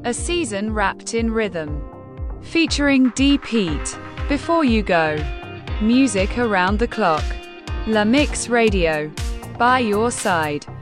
A season wrapped in rhythm. Featuring Deep Heat. Before You Go. Music around the clock. La Mix Radio. By your side.